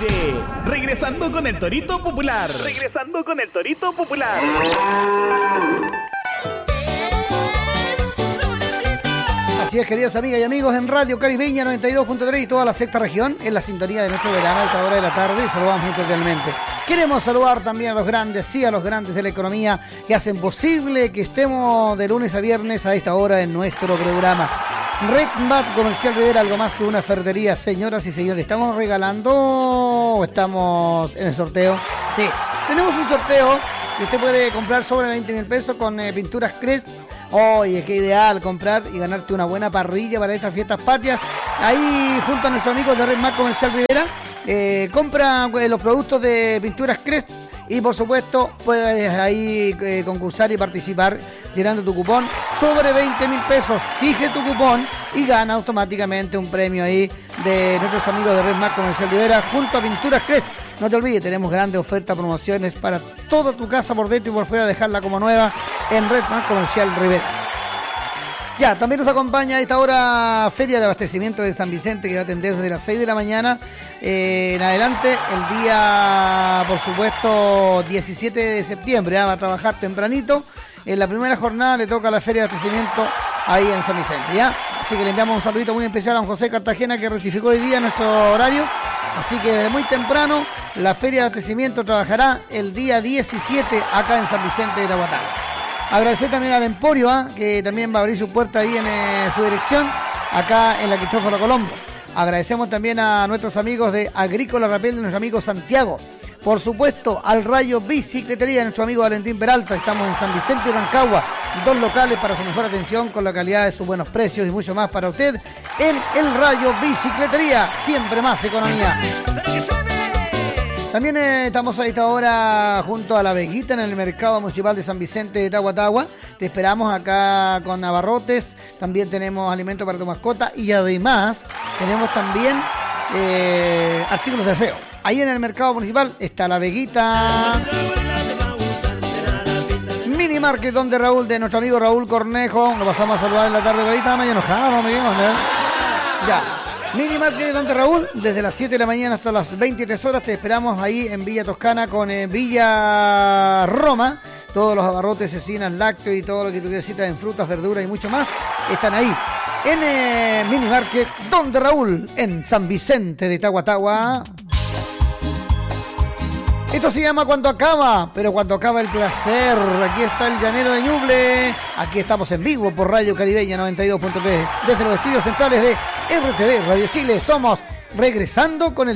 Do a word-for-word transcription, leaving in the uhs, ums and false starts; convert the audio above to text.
aire. Regresando con el Torito Popular. Regresando con el Torito Popular. Así es, queridas amigas y amigos, en Radio Caribeña noventa y dos punto tres y toda la sexta región, en la sintonía de nuestro verano a esta hora de la tarde, saludamos muy cordialmente. Queremos saludar también a los grandes, sí, a los grandes de la economía que hacen posible que estemos de lunes a viernes a esta hora en nuestro programa. Redmat Comercial Rivera, algo más que una ferretería, señoras y señores. ¿Estamos regalando o estamos en el sorteo? Sí, tenemos un sorteo que usted puede comprar sobre veinte mil pesos con eh, pinturas Crest. Oye, qué ideal comprar y ganarte una buena parrilla para estas fiestas patrias. Ahí, junto a nuestros amigos de Redmat Comercial Rivera, eh, compra eh, los productos de pinturas Crest y, por supuesto, puedes ahí eh, concursar y participar llenando tu cupón sobre veinte mil pesos. Sigue tu cupón y gana automáticamente un premio ahí de nuestros amigos de Redmat Comercial Rivera junto a pinturas Crest. No te olvides, tenemos grandes ofertas, promociones para toda tu casa por dentro y por fuera, dejarla como nueva en Redmat Comercial Rivera. Ya, también nos acompaña a esta hora Feria de Abastecimiento de San Vicente, que va a atender desde las seis de la mañana eh, en adelante, el día, por supuesto, diecisiete de septiembre. ¿eh? Va a trabajar tempranito. En la primera jornada le toca la Feria de Abastecimiento ahí en San Vicente, ¿ya? Así que le enviamos un saludito muy especial a don José Cartagena, que rectificó hoy día nuestro horario. Así que desde muy temprano la Feria de Abastecimiento trabajará el día diecisiete acá en San Vicente de Itaguatá. Agradecer también al Emporio, ¿eh? que también va a abrir su puerta ahí en eh, su dirección, acá en la Cristóforo Colombo. Agradecemos también a nuestros amigos de Agrícola Rapel, de nuestro amigo Santiago. Por supuesto, al Rayo Bicicletería de nuestro amigo Valentín Peralta. Estamos en San Vicente y Rancagua, dos locales para su mejor atención, con la calidad de sus buenos precios y mucho más para usted en el Rayo Bicicletería. Siempre más economía. También eh, estamos a esta hora junto a La Veguita en el Mercado Municipal de San Vicente de Tahuatahua. Te esperamos acá con abarrotes. También tenemos alimento para tu mascota y además tenemos también eh, artículos de aseo. Ahí en el Mercado Municipal está La Veguita. Mini Market donde Raúl, de nuestro amigo Raúl Cornejo. Lo pasamos a saludar en la tarde, Veguita. Mañana enojado, amigos, ¿no? Ya. Mini Market donde Raúl, desde las siete de la mañana hasta las veintitrés horas. Te esperamos ahí en Villa Toscana con eh, Villa Roma. Todos los abarrotes, cecinas, lácteos y todo lo que tú necesitas en frutas, verduras y mucho más están ahí en eh, Mini Market donde Raúl, en San Vicente de Tahuatahua. Esto se llama Cuando Acaba, pero cuando acaba el placer. Aquí está el llanero de Ñuble. Aquí estamos en vivo por Radio Caribeña noventa y dos punto tres desde los estudios centrales de R T V Radio Chile. Somos Regresando con el